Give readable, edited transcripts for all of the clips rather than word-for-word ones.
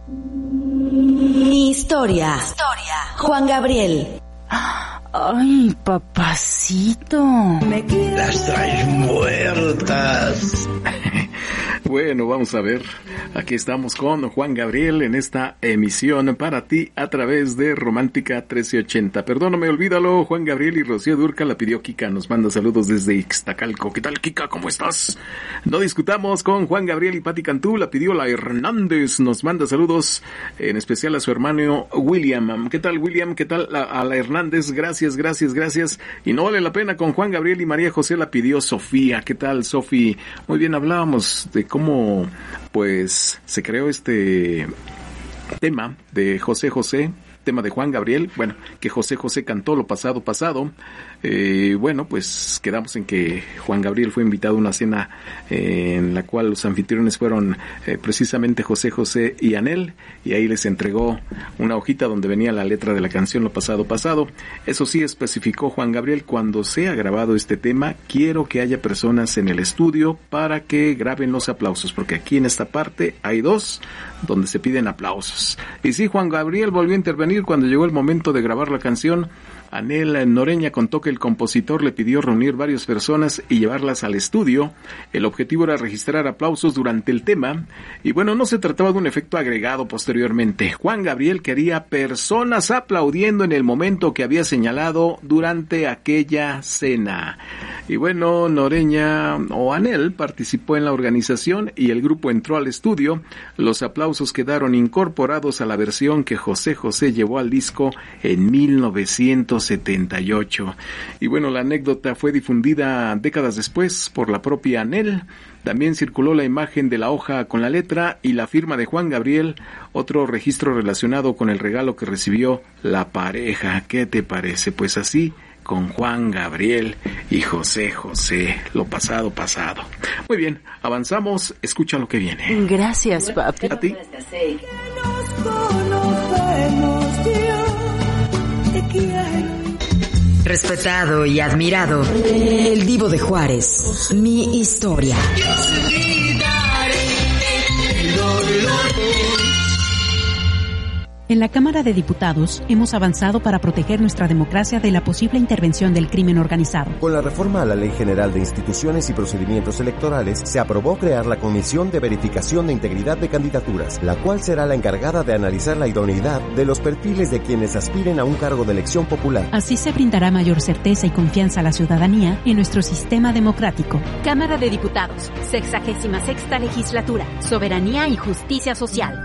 Mi historia. Juan Gabriel. Ay, papacito. Las traes muertas. Bueno, vamos a ver. Aquí estamos con Juan Gabriel en esta emisión para ti a través de Romántica 1380. Perdóname, olvídalo. Juan Gabriel y Rocío Durcal la pidió Kika. Nos manda saludos desde Ixtacalco. ¿Qué tal, Kika? ¿Cómo estás? No discutamos con Juan Gabriel y Pati Cantú. La pidió la Hernández. Nos manda saludos, en especial a su hermano William. ¿Qué tal, William? ¿Qué tal a la Hernández? Gracias. Y no vale la pena con Juan Gabriel y María José. La pidió Sofía. ¿Qué tal, Sofi? Muy bien, hablábamos de cómo pues se creó este tema de José, tema de Juan Gabriel, bueno, que José cantó lo pasado. Bueno, pues quedamos en que Juan Gabriel fue invitado a una cena en la cual los anfitriones fueron precisamente José y Anel, y ahí les entregó una hojita donde venía la letra de la canción Lo pasado. Eso sí, especificó Juan Gabriel: cuando sea grabado este tema, quiero que haya personas en el estudio para que graben los aplausos, porque aquí en esta parte hay dos donde se piden aplausos. Y sí, Juan Gabriel volvió a intervenir cuando llegó el momento de grabar la canción. Anel Noreña contó que el compositor le pidió reunir varias personas y llevarlas al estudio. El objetivo era registrar aplausos durante el tema, y bueno, no se trataba de un efecto agregado posteriormente. Juan Gabriel quería personas aplaudiendo en el momento que había señalado durante aquella cena. Y bueno, Noreña o Anel participó en la organización y el grupo entró al estudio. Los aplausos quedaron incorporados a la versión que José llevó al disco en 1978. Y bueno, la anécdota fue difundida décadas después por la propia Anel. También circuló la imagen de la hoja con la letra y la firma de Juan Gabriel, otro registro relacionado con el regalo que recibió la pareja. ¿Qué te parece? Pues así, con Juan Gabriel y José, lo pasado. Muy bien, avanzamos, escucha lo que viene. Gracias, papi. A ti. Respetado y admirado, el Divo de Juárez. Mi historia. En la Cámara de Diputados hemos avanzado para proteger nuestra democracia de la posible intervención del crimen organizado. Con la reforma a la Ley General de Instituciones y Procedimientos Electorales, se aprobó crear la Comisión de Verificación de Integridad de Candidaturas, la cual será la encargada de analizar la idoneidad de los perfiles de quienes aspiren a un cargo de elección popular. Así se brindará mayor certeza y confianza a la ciudadanía en nuestro sistema democrático. Cámara de Diputados, 66ª Legislatura, Soberanía y Justicia Social.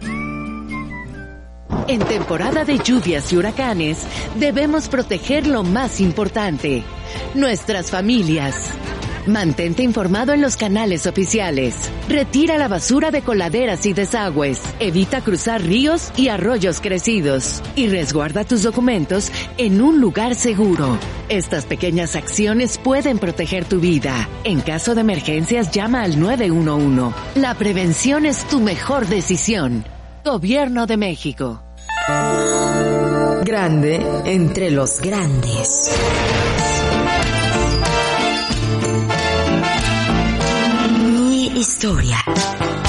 En temporada de lluvias y huracanes, debemos proteger lo más importante, nuestras familias. Mantente informado en los canales oficiales. Retira la basura de coladeras y desagües. Evita cruzar ríos y arroyos crecidos. Y resguarda tus documentos en un lugar seguro. Estas pequeñas acciones pueden proteger tu vida. En caso de emergencias, llama al 911. La prevención es tu mejor decisión. Gobierno de México. Grande entre los grandes. Mi historia.